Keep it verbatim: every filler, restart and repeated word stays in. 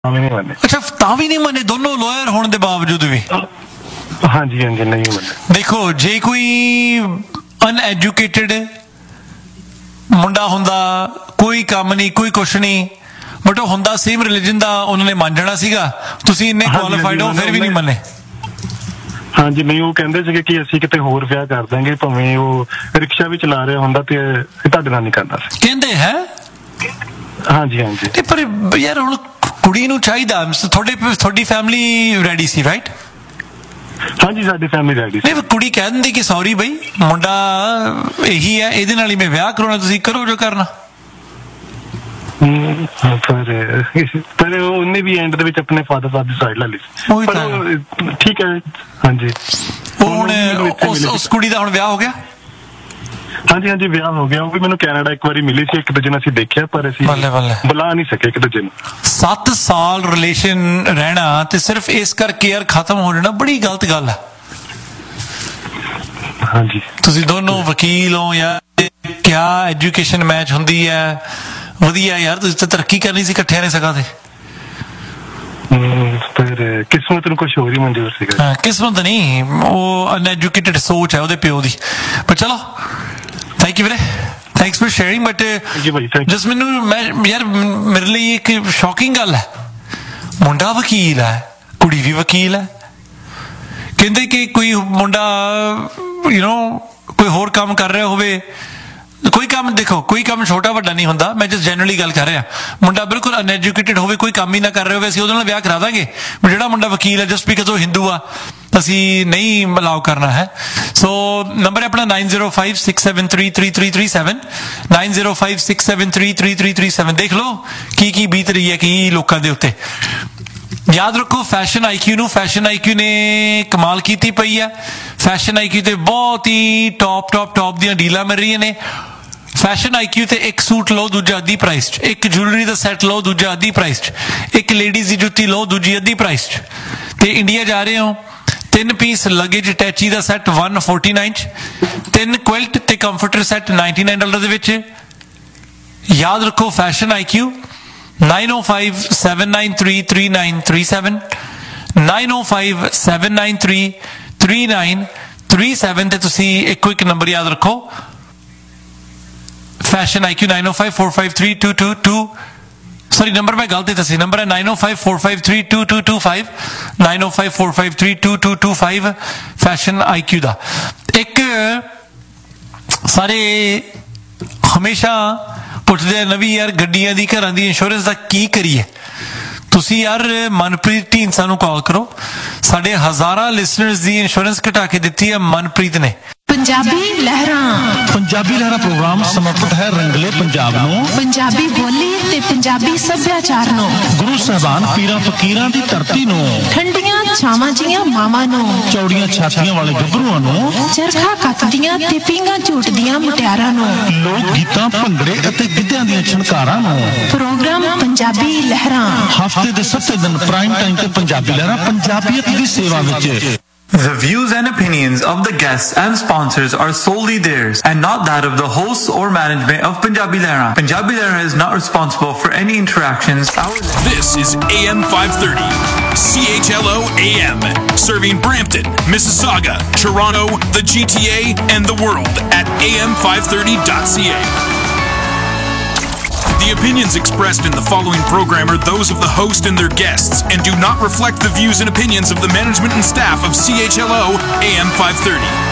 ਵੀ ਨਹੀਂ ਮੰਨੇ। ਅੱਛਾ, ਤਾਂ ਵੀ ਨਹੀਂ ਮੰਨੇ ਦੋਨੋਂ ਲਾਇਰ ਹੋਣ ਦੇ ਬਾਵਜੂਦ ਵੀ? ਹਾਂਜੀ ਹਾਂਜੀ ਨਹੀਂ ਮੰਨੇ। ਦੇਖੋ, ਜੇ ਕੋਈ ਅਨਐਜੂਕੇਟਡ ਮੁੰਡਾ ਹੁੰਦਾ, ਕੋਈ ਕੰਮ ਨਹੀਂ, ਕੋਈ ਕੁਛ ਨਹੀਂ, ਬਟ ਉਹ ਹੁੰਦਾ ਸੇਮ ਰਿਲੀਜਨ ਦਾ, ਉਹਨਾਂ ਨੇ ਮੰਨ ਜਾਣਾ ਸੀਗਾ। ਤੁਸੀਂ ਇੰਨੇ ਕੁਆਲੀਫਾਈਡ ਹੋ ਫਿਰ ਵੀ ਨਹੀਂ ਮੰਨੇ? ਹਾਂਜੀ ਨਹੀਂ, ਉਹ ਕਹਿੰਦੇ ਸੀਗੇ ਕਿ ਅਸੀਂ ਕਿਤੇ ਹੋਰ ਵਿਆਹ ਕਰ ਦਾਂਗੇ, ਭਾਵੇਂ ਉਹ ਰਿਕਸ਼ਾ ਵੀ ਚਲਾ ਰਿਹਾ ਹੁੰਦਾ ਤੇ ਤੁਹਾਡੇ ਨਾਲ ਨਹੀਂ ਕਰਨਾ ਸੀ ਕਹਿੰਦੇ ਹੈ। ਹਾਂਜੀ ਹਾਂਜੀ। ਤੇ ਪਰ ਯਾਰ ਹੁਣ ਕੁੜੀ ਨੂੰ ਚਾਹੀਦਾ, ਤੁਹਾਡੇ ਤੁਹਾਡੀ ਫੈਮਿਲੀ ਰੈਡੀ ਸੀ ਰਾਈਟ? ਹਾਂਜੀ ਸਾਡੀ ਫੈਮਿਲੀ ਰੈਡੀ ਸੀ। ਨਹੀਂ, ਕੁੜੀ ਕਹਿ ਦਿੰਦੀ ਕਿ ਸੌਰੀ ਬਈ, ਮੁੰਡਾ ਇਹੀ ਹੈ, ਇਹਦੇ ਨਾਲ ਹੀ ਮੈਂ ਵਿਆਹ ਕਰਾਉਣਾ, ਤੁਸੀਂ ਕਰੋ ਜੋ ਕਰਨਾ। ਪਰ ਪਰ ਉਹਨੇ ਵੀ ਐਂਡ ਦੇ ਵਿੱਚ ਆਪਣੇ ਫਾਦਰ ਸਾਹਿਬ ਦੀ ਸਾਈਡ ਲੈ ਲਈ ਸੀ। ਠੀਕ ਹੈ। ਹਾਂਜੀ, ਹੁਣ ਉਸ ਕੁੜੀ ਦਾ ਹੁਣ ਵਿਆਹ ਹੋ ਗਿਆ? ਹਾਂਜੀ ਹਾਂਜੀ ਵਿਆਹ ਹੋ ਗਿਆ। ਉਹ ਵੀ ਮੈਨੂੰ ਕੈਨੇਡਾ ਇੱਕ ਵਾਰੀ ਮਿਲੀ ਸੀ, ਇੱਕ ਦੂਜੇ ਨੂੰ ਅਸੀਂ ਦੇਖਿਆ ਪਰ ਅਸੀਂ ਬੁਲਾ ਨਹੀਂ ਸਕੇ ਇੱਕ ਦੂਜੇ ਨੂੰ। ਸੱਤ ਸਾਲ ਰਿਲੇਸ਼ਨ ਰਹਿਣਾ ਤੇ ਸਿਰਫ ਇਸ ਕਰਕੇ ਯਾਰ ਖਤਮ ਹੋ ਜਾਣਾ, ਬੜੀ ਗਲਤ ਗੱਲ ਹੈ। ਹਾਂਜੀ, ਤੁਸੀਂ ਦੋਨੋਂ ਵਕੀਲ ਹੋ ਯਾਰ, ਕਿਆ ਐਜੂਕੇਸ਼ਨ ਮੈਚ ਹੁੰਦੀ ਹੈ, ਵਧੀਆ ਯਾਰ, ਤੁਸੀਂ ਤਾਂ ਤਰੱਕੀ ਕਰਨੀ ਸੀ ਇਕੱਠਿਆਂ ਨੇ ਸਗਾ ਤੇ। ਪਰ ਕਿਸਮਤ ਨੂੰ ਕੁਛ ਹੋਰ ਹੀ ਮਨਜ਼ੂਰ ਸੀਗਾ। ਕਿਸਮਤ ਨਹੀਂ, ਉਹ ਅਨਐਜੂਕੇਟਡ ਸੋਚ ਹੈ ਉਹਦੇ ਪਿਓ ਦੀ। ਪਰ ਚਲੋ, ਥੈਂਕ ਯੂ ਵੀਰੇ, ਥੈਂਕਸ ਫॉर ਸ਼ੇਅਰਿੰਗ। ਬਟ ਜਸ ਮੈਨੂੰ ਮੈਂ ਯਾਰ ਮੇਰੇ ਲਈ ਇੱਕ ਸ਼ੌਕਿੰਗ ਗੱਲ ਹੈ, ਮੁੰਡਾ ਵਕੀਲ ਹੈ, ਕੁੜੀ ਵੀ ਵਕੀਲ ਹੈ। ਕਹਿੰਦੇ ਕਿ ਕੋਈ ਮੁੰਡਾ ਯੂ ਨੋ ਕੋਈ ਹੋਰ ਕੰਮ ਕਰ ਰਿਹਾ ਹੋਵੇ, ਕੋਈ ਕੰਮ, ਦੇਖੋ ਕੋਈ ਕੰਮ ਛੋਟਾ ਵੱਡਾ ਨਹੀਂ ਹੁੰਦਾ, ਮੈਂ ਜਸਟ ਜਨਰਲੀ ਗੱਲ ਕਰ ਰਿਹਾ। ਮੁੰਡਾ ਬਿਲਕੁਲ ਅਨਐਜੂਕੇਟਡ ਹੋਵੇ, ਕੋਈ ਕੰਮ ਹੀ ਨਾ ਕਰ ਰਿਹਾ ਹੋਵੇ, ਅਸੀਂ ਉਹਦੇ ਨਾਲ ਵਿਆਹ ਕਰਾ ਦਾਂਗੇ। ਬਟ ਜਿਹੜਾ ਮੁੰਡਾ ਵਕੀਲ ਹੈ, ਜਸਟ ਬਿਕਾਜ਼ ਉਹ ਹਿੰਦੂ ਆ, ਅਸੀਂ ਨਹੀਂ ਅਲਾਓ ਕਰਨਾ ਹੈ। ਸੋ ਨੰਬਰ ਹੈ ਆਪਣਾ nine zero five six seven three three three three seven nine zero five six seven three three three three seven. ਦੇਖ ਲਓ ਕੀ ਕੀ ਬੀਤ ਰਹੀ ਹੈ ਕੀ ਲੋਕਾਂ ਦੇ ਉੱਤੇ। ਯਾਦ ਰੱਖੋ, ਫੈਸ਼ਨ ਆਈਕਿਊ ਨੂੰ, ਫੈਸ਼ਨ ਆਈਕਿਊ ਨੇ ਕਮਾਲ ਕੀਤੀ ਪਈ ਹੈ। ਫੈਸ਼ਨ ਆਈਕਿਊ ਤੇ ਬਹੁਤ ਹੀ ਟੌਪ ਟੌਪ ਟੌਪ ਦੀਆਂ ਡੀਲਾਂ ਮਿਲ ਰਹੀਆਂ ਨੇ। ਫੈਸ਼ਨ ਆਈਕਿਊ ਤੇ ਇੱਕ ਸੂਟ ਲਓ, ਦੂਜਾ ਅੱਧੀ ਪ੍ਰਾਈਸ 'ਚ। ਇੱਕ ਜੁਐਲਰੀ ਦਾ ਸੈੱਟ ਲਓ, ਦੂਜਾ ਅੱਧੀ ਪ੍ਰਾਈਸ 'ਚ। ਇੱਕ ਲੇਡੀਜ਼ ਦੀ ਜੁੱਤੀ ਲਓ, ਦੂਜੀ ਅੱਧੀ ਪ੍ਰਾਈਸ 'ਚ। ਤੇ ਇੰਡੀਆ ਜਾ ਰਹੇ ਹੋ, ਤਿੰਨ ਪੀਸ ਲਗੇਜ ਅਟੈਚੀ ਦਾ ਸੈੱਟ ਵਨ ਫੋਰਟੀ ਨਾਈਨ 'ਚ, ਤਿੰਨ ਕੁਇਲਟ ਤੇ comforter set ninety nine dollar ਦੇ ਵਿੱਚ। ਯਾਦ ਰੱਖੋ, ਫੈਸ਼ਨ ਆਈਕਿਊ ਨਾਈਨ ਓ five seven nine three three nine three seven nine ਓ five seven nine three three nine three seven ਤੇ ਤੁਸੀਂ ਇੱਕੋ ਇੱਕ ਨੰਬਰ ਯਾਦ ਰੱਖੋ, fashion I Q nine O five four five three to to to sorry number मैं गलत दसी, number है nine O five four five three to to to five nine O five four five three to to to five fashion I Q का। एक सारे हमेशा पुछते नवी यार गड्डियां दी घरां दी इंश्योरेंस दा की करिए। तुसी यार मनप्रीत ढींसा नूं कॉल करो, साढ़े हजारां लिसनर्स दी इंश्योरेंस घटा के दिती है मनप्रीत ने। पंजाबी लहरां पंजाबी लहरां प्रोग्राम समर्पित है रंगले पंजाब नूं, पंजाबी बोली ते पंजाबी सभ्याचार नूं, गुरु साहबान पीरां फकीरां दी धरती नूं, ठंडियां छावां जियां मावां नूं, चौड़ियां छातियां वाले गभरूआं नूं, चरखा कतदियां ते पींगां झूटदियां मुटियारां नूं, लोक गीतां भंगड़े अते गिद्धियां दियां छणकारां नूं। प्रोग्राम पंजाबी लहरां हफ्ते दे सत्ते दिन प्राइम टाइम ते पंजाबी लहरां पंजाबीयत दी सेवा विच। The views and opinions of the guests and sponsors are solely theirs and not that of the hosts or management of Punjabi Lehra. Punjabi Lehra is not responsible for any interactions. Our This is A M five thirty, C H L O A M, serving Brampton, Mississauga, Toronto, the G T A, and the world at A M five thirty dot C A. The opinions expressed in the following program are those of the host and their guests and do not reflect the views and opinions of the management and staff of C H L O A M five thirty.